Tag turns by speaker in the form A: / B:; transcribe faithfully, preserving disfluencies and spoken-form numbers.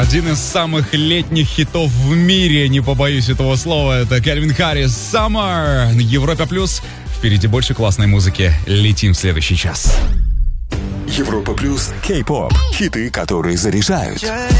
A: Один из самых летних хитов в мире, не побоюсь этого слова, это Кальвин Харрис «Summer» на Европе Плюс. Впереди больше классной музыки. Летим в следующий час.
B: Европа Плюс, Кей-поп, хиты, которые заряжают.